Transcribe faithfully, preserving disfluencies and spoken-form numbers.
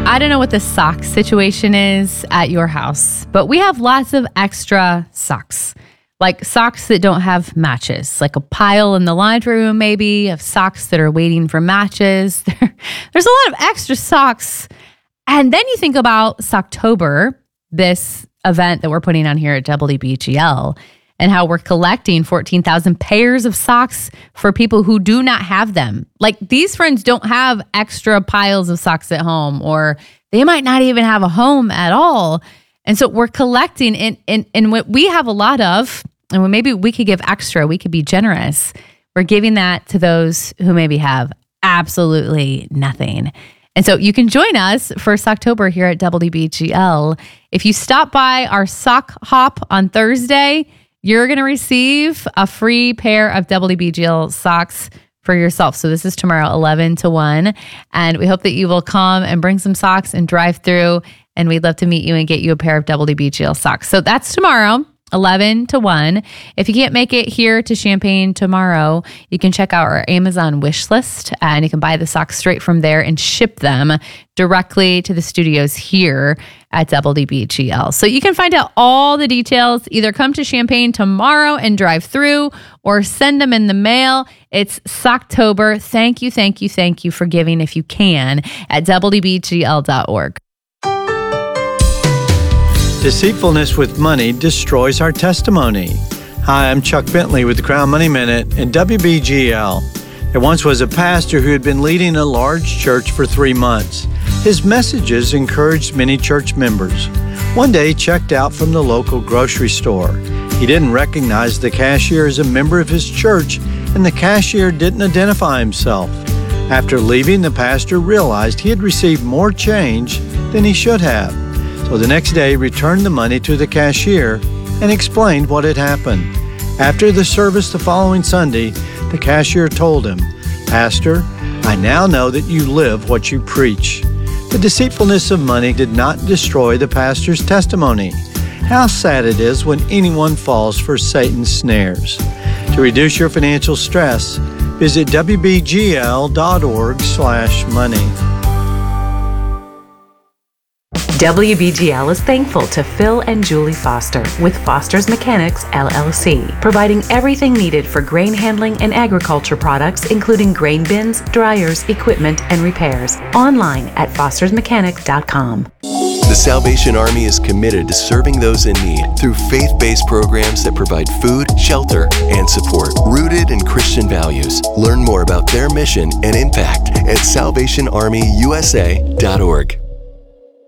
I don't know what the sock situation is at your house, but we have lots of extra socks. Like socks that don't have matches, like a pile in the laundry room maybe of socks that are waiting for matches. There's a lot of extra socks. And then you think about Socktober, this event that we're putting on here at W B G L, and how we're collecting fourteen thousand pairs of socks for people who do not have them. Like these friends don't have extra piles of socks at home, or they might not even have a home at all. And so we're collecting, and, and, and what we have a lot of, and when maybe we could give extra, we could be generous. We're giving that to those who maybe have absolutely nothing. And so you can join us for Socktober here at W B G L. If you stop by our sock hop on Thursday, you're going to receive a free pair of W B G L socks for yourself. So this is tomorrow, eleven to one. And we hope that you will come and bring some socks and drive through. And we'd love to meet you and get you a pair of W B G L socks. So that's tomorrow, eleven to one. If you can't make it here to Champaign tomorrow, you can check out our Amazon wish list and you can buy the socks straight from there and ship them directly to the studios here at W B G L. So you can find out all the details. Either come to Champaign tomorrow and drive through or send them in the mail. It's Socktober. Thank you, thank you, thank you for giving if you can at W B G L dot org. Deceitfulness with money destroys our testimony. Hi, I'm Chuck Bentley with the Crown Money Minute and W B G L. There once was a pastor who had been leading a large church for three months. His messages encouraged many church members. One day he checked out from the local grocery store. He didn't recognize the cashier as a member of his church, and the cashier didn't identify himself. After leaving, the pastor realized he had received more change than he should have. So the next day, he returned the money to the cashier and explained what had happened. After the service the following Sunday, the cashier told him, "Pastor, I now know that you live what you preach." The deceitfulness of money did not destroy the pastor's testimony. How sad it is when anyone falls for Satan's snares. To reduce your financial stress, visit W B G L dot org slash money. W B G L is thankful to Phil and Julie Foster with Foster's Mechanics, L L C, providing everything needed for grain handling and agriculture products, including grain bins, dryers, equipment, and repairs. Online at fosters mechanic dot com. The Salvation Army is committed to serving those in need through faith-based programs that provide food, shelter, and support, rooted in Christian values. Learn more about their mission and impact at salvation army u s a dot org.